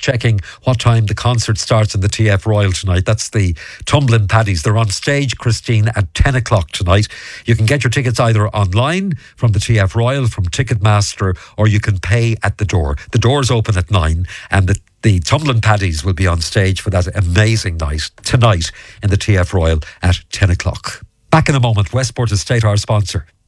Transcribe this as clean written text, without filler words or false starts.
checking what time the concert starts in the TF Royal tonight. That's the Tumbling Paddies. They're on stage, Christine, at 10 o'clock tonight. You can get your tickets either online from the TF Royal, from Ticketmaster, or you can pay at the door. The doors open at 9, and the Tumbling Paddies will be on stage for that amazing night tonight in the TF Royal at 10 o'clock. Back in a moment. Westport Estate, our sponsor.